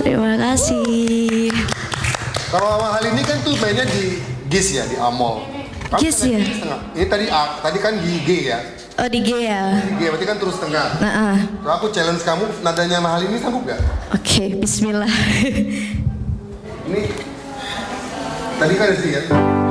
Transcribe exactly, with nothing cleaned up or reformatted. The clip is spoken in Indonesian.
Terima kasih. Kalau hal ini kan tuh mainnya di Gis ya, di Amol. Kamu Gis ya? Ini tadi A, tadi kan di G ya. Oh di G ya? Di G berarti kan terus tengah. Nah, uh. Kalau aku challenge kamu, nadanya mahal ini sanggup gak? Oke, okay, bismillah. Ini tadi kan ada sih ya.